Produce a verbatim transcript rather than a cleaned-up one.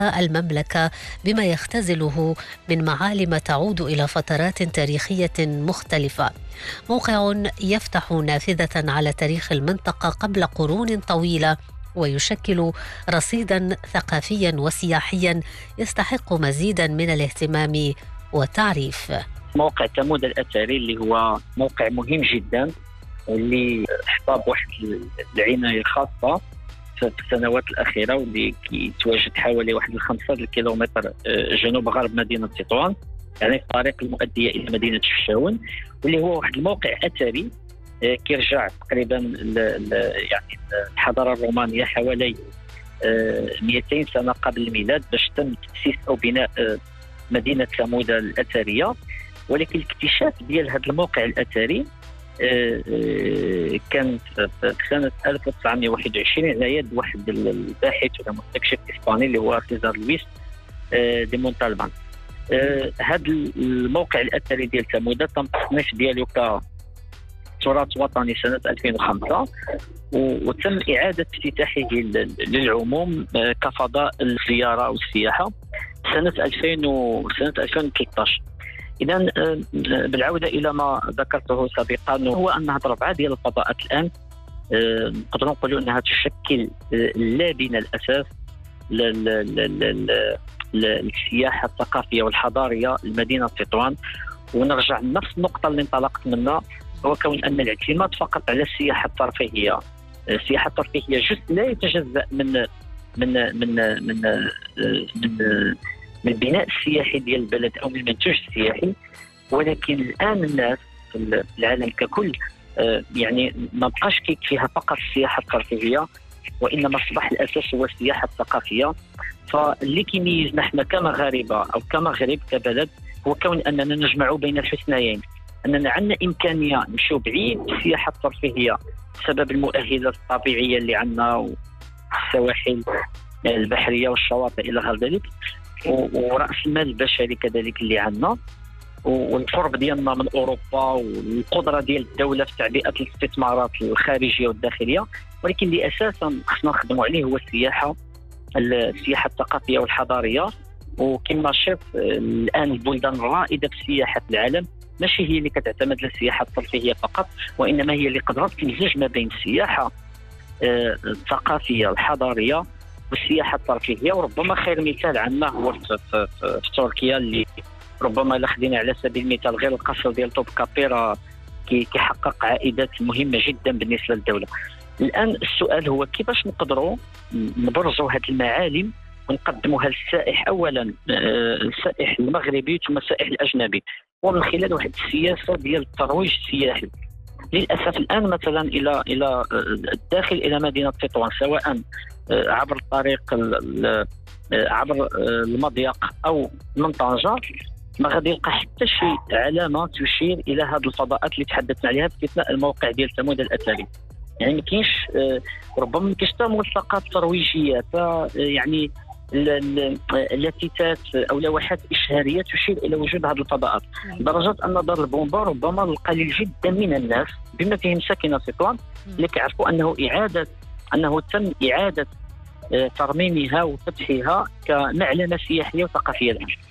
المملكة بما يختزله من معالم تعود إلى فترات تاريخية مختلفة. موقع يفتح نافذة على تاريخ المنطقة قبل قرون طويلة، ويشكل رصيدا ثقافيا وسياحيا يستحق مزيدا من الاهتمام والتعريف. موقع ثمود الأثري اللي هو موقع مهم جدا، واللي حظى بواحد العناية الخاصة في السنوات الأخيرة، واللي كيتواجد حوالي واحد الخمسة الكيلومتر جنوب غرب مدينة تطوان، يعني الطريق المؤدية إلى مدينة الشاون، واللي هو واحد الموقع أثري كيرجع تقريبا يعني الحضارة الرومانية حوالي مئتين سنة قبل الميلاد، باش تم تأسيس أو بناء مدينة ثمود الأثرية. ولكن الاكتشاف ديال هذا الموقع الأثري كان في سنة ألف وتسعمائة وواحد وعشرين على يد واحد الباحث ولا مستكشف إسباني اللي هو سيزار لويس دي مونتالبان. هذا الموقع الأثري ديال ثمود تم التصنيف ديالو كتراث وطني سنة ألفين وخمسة، وتم إعادة افتتاحه للعموم كفضاء الزيارة والسياحة سنة ألفين وسنة ألفين وثلاثة عشر. إذا بالعودة إلى ما ذكرته سابقا، هو أن هذه الربعة ديال الفضاءات الآن نقدروا نقولوا أنها تشكل اللبنة الأساس للسياحة الثقافية والحضارية لمدينة تطوان. ونرجع لنفس النقطة اللي انطلقت منها، هو كون أن الاعتماد فقط على السياحة الترفيهية، السياحة الترفيهية جزء لا يتجزأ من من من من من من البناء السياحي ديال البلد أو من المنتوج السياحي. ولكن الآن الناس في العالم ككل يعني ما بقاش كيكفيها فقط السياحة الترفيهية، وإنما أصبح الأساس هو السياحة الثقافية. فاللي كيميزنا احنا كمغاربة أو كمغرب كبلد هو كون أننا نجمع بين الحسنيين، أننا عندنا إمكانية نمشيو بعيد السياحة الترفيهية بسبب المؤهلات الطبيعية اللي عندنا والسواحل البحرية والشواطئ إلى غير ذلك، ورأس المال البشري كذلك اللي عندنا، والقرب ديالنا من أوروبا، والقدرة ديال الدولة في تعبئة الاستثمارات الخارجية والداخلية. ولكن اللي أساسا خصنا نخدموا عليه هو السياحة السياحة الثقافية والحضارية. وكما شاف الآن البلدان الرائدة في السياحة في العالم ماشي هي اللي كتعتمد على السياحة الترفيهية فقط، وإنما هي اللي قدرت تمزج ما بين السياحة الثقافية الحضارية والسياحة الترفيهية. وربما خير مثال عندنا هو في, في, في, في تركيا، اللي ربما إلا خدينا على سبيل المثال غير القصر ديال توبكابي كيحقق عائدات مهمة جدا بالنسبة للدولة. الآن السؤال هو كيفاش نقدروا نبرزوا هذه المعالم ونقدموها للسائح، أولا السائح المغربي ثم السائح الأجنبي، ومن خلال واحد السياسة ديال الترويج السياحي. للأسف الآن مثلا إلى إلى الداخل إلى مدينة تطوان، سواء عبر الطريق عبر المضيق أو من طنجة، ما غادي يلقى حتى شي علامة تشير إلى هذه الفضاءات اللي تحدثنا عليها باستثناء الموقع ديال ثمود الأثري. يعني ما كاينش ربما ما كاينش حتى ملصقات ترويجية، يعني لافتات او لوحات اشهاريه تشير الى وجود هذه الفضاءات، لدرجه ان دار البومبا ربما القليل جدا من الناس بما فيهم ساكنه تطوان اللي كيعرفوا انه اعاده انه تم اعاده ترميمها وفتحها كمعلمه سياحيه وثقافيه الان.